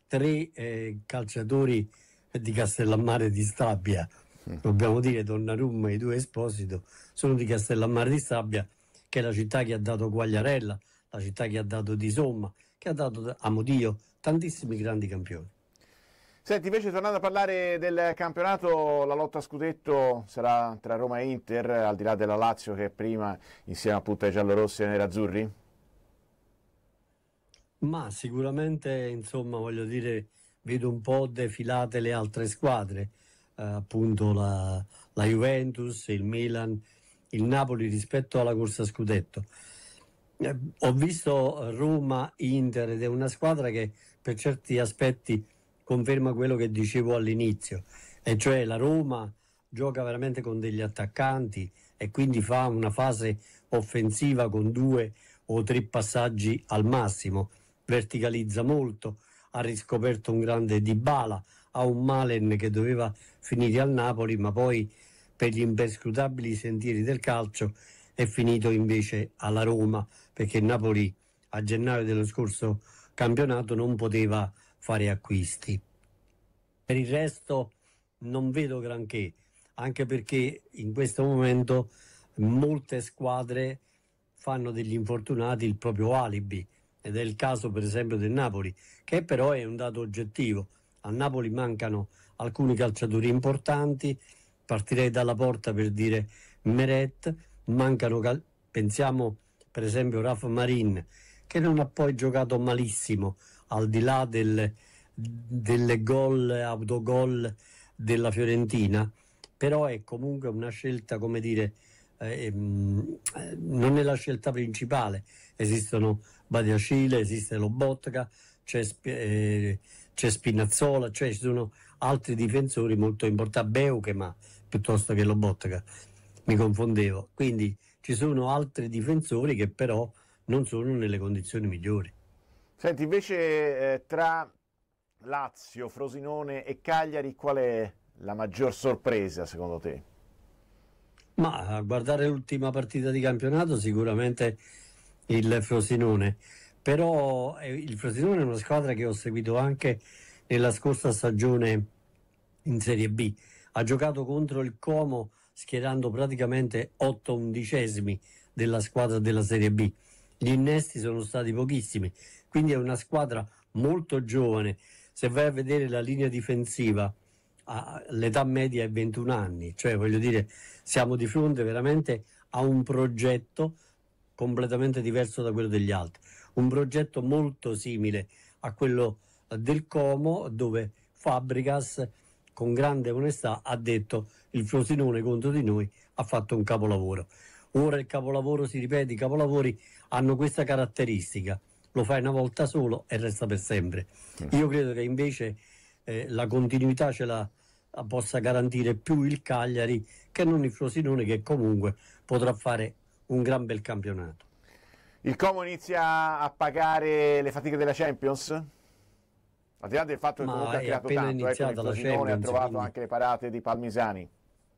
tre calciatori di Castellammare di Stabia. Dobbiamo dire Donnarumma e i due Esposito sono di Castellammare di Stabia, che è la città che ha dato Quagliarella, la città che ha dato Di Somma, che ha dato, amo Dio, tantissimi grandi campioni. Senti, invece tornando a parlare del campionato, la lotta a scudetto sarà tra Roma e Inter, al di là della Lazio che è prima, insieme appunto ai giallorossi e ai nerazzurri? Ma sicuramente, insomma, voglio dire, vedo un po' defilate le altre squadre, appunto la Juventus, il Milan, il Napoli rispetto alla corsa a scudetto. Ho visto Roma-Inter ed è una squadra che per certi aspetti conferma quello che dicevo all'inizio, e cioè la Roma gioca veramente con degli attaccanti e quindi fa una fase offensiva con 2 o 3 passaggi al massimo, verticalizza molto, ha riscoperto un grande Dybala, ha un Malen che doveva finire al Napoli, ma poi per gli imperscrutabili sentieri del calcio è finito invece alla Roma, perché il Napoli a gennaio dello scorso campionato non poteva fare acquisti. Per il resto non vedo granché, anche perché in questo momento molte squadre fanno degli infortunati il proprio alibi, ed è il caso per esempio del Napoli, che però è un dato oggettivo. Al Napoli mancano alcuni calciatori importanti, partirei dalla porta per dire Meret, mancano, pensiamo per esempio Rafa Marin, che non ha poi giocato malissimo, al di là delle autogol della Fiorentina, però è comunque una scelta, come dire, non è la scelta principale. Esistono Badiacile, esiste Lobotka, c'è Spinazzola, cioè ci sono altri difensori molto importanti, Beukema piuttosto che Lobotka, mi confondevo, quindi ci sono altri difensori che però non sono nelle condizioni migliori. Senti, invece tra Lazio, Frosinone e Cagliari, qual è la maggior sorpresa secondo te? Ma a guardare l'ultima partita di campionato sicuramente il Frosinone, però il Frosinone è una squadra che ho seguito anche nella scorsa stagione in Serie B. Ha giocato contro il Como schierando praticamente 8 undicesimi della squadra della Serie B. Gli innesti sono stati pochissimi, quindi è una squadra molto giovane. Se vai a vedere la linea difensiva, l'età media è 21 anni, cioè voglio dire, siamo di fronte veramente a un progetto completamente diverso da quello degli altri, un progetto molto simile a quello del Como, dove Fabregas con grande onestà ha detto: il Frosinone contro di noi ha fatto un capolavoro. Ora il capolavoro si ripete, i capolavori hanno questa caratteristica: lo fai una volta solo e resta per sempre. Io credo che invece la continuità possa garantire più il Cagliari che non il Frosinone, che comunque potrà fare un gran bel campionato. Il Como inizia a pagare le fatiche della Champions? Al di là del fatto che comunque ha creato tanto, con il Frosinone ha trovato quindi anche le parate di Palmisani.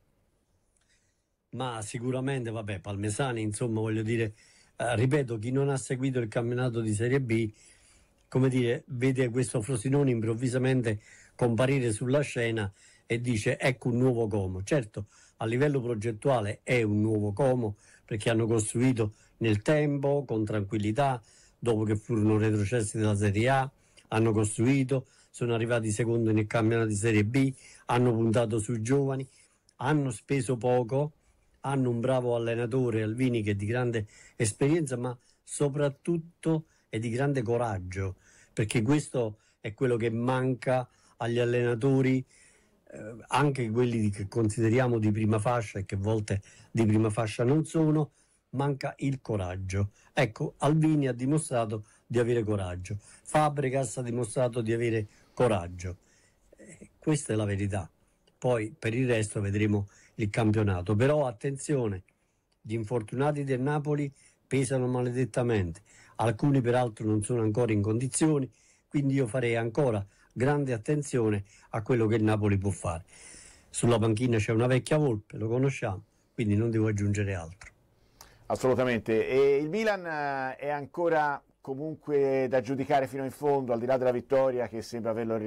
Ma sicuramente, vabbè, Palmisani, insomma, voglio dire, ripeto, chi non ha seguito il campionato di Serie B, come dire, vede questo Frosinone improvvisamente comparire sulla scena e dice: ecco un nuovo Como. Certo, a livello progettuale è un nuovo Como, perché hanno costruito nel tempo, con tranquillità, dopo che furono retrocessi dalla Serie A, hanno costruito, sono arrivati secondo nel campionato di Serie B, hanno puntato sui giovani, hanno speso poco, hanno un bravo allenatore, Alvini, che è di grande esperienza, ma soprattutto è di grande coraggio, perché questo è quello che manca agli allenatori, anche quelli che consideriamo di prima fascia e che a volte di prima fascia non sono. Manca il coraggio. Ecco, Alvini ha dimostrato di avere coraggio, Fabregas ha dimostrato di avere coraggio, questa è la verità. Poi per il resto vedremo il campionato, però attenzione, gli infortunati del Napoli pesano maledettamente, alcuni peraltro non sono ancora in condizioni, quindi io farei ancora grande attenzione a quello che il Napoli può fare. Sulla panchina c'è una vecchia volpe, lo conosciamo, quindi non devo aggiungere altro. Assolutamente. E il Milan è ancora comunque da giudicare fino in fondo, al di là della vittoria che sembra averlo